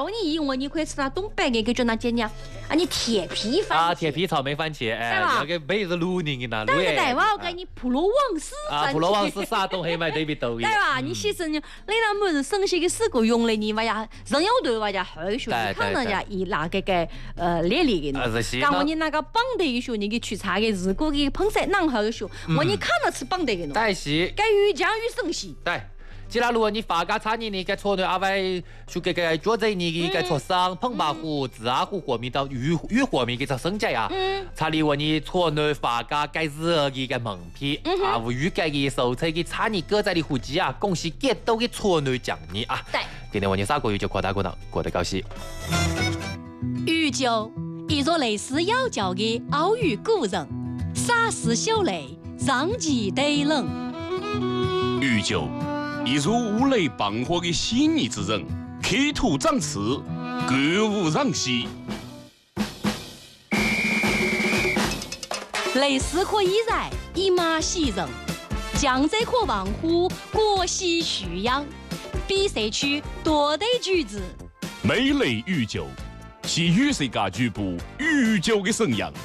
教你一问，你可以吃那东北那个叫哪姐呢？啊，你铁皮番茄啊，铁皮草莓番茄，哎，那个每日卤宁的那卤对对，我要给你普罗旺斯番茄。 普罗旺斯沙东黑麦对比豆的。 对吧？你其实你那么是省些个4个用的，你话呀，人要对话呀，后续看人家一那个列里的。然后你那个绑得一些，你给去查个日果给碰色，然后些，我你看了吃绑得的喏。 对是。 该鱼酱与省西。 对。既然如果你发家餐饮你该错对阿歪，就给脚仔你该错上碰把湖、自阿湖和面到鱼和面给它升级呀。查理问你错对发家该热的个蒙皮啊，无预计的收车的餐饮各在的户籍啊，恭喜给都给错对奖励啊。 对。 今天问你3个月就扩大过档，过得高兴。 鱼酒，一若类似要教的澳语古人，洒湿秀泪，让其得冷。 鱼酒。一如五雷傍火的细腻之人，刻土长刺，歌舞让西。 类似可以然，以马喜人；江浙可望乎，国喜蓄养。比赛区多得举子， 美类鱼酒，是与世界局部鱼酒的生养。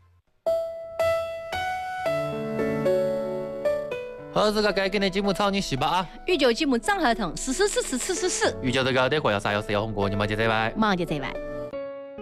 好，这个该给你节目草你洗吧啊！ 鱼酒节目张合同，吃。 鱼酒这个得过要啥要是要红过，你忙接这歪， 忙接这歪。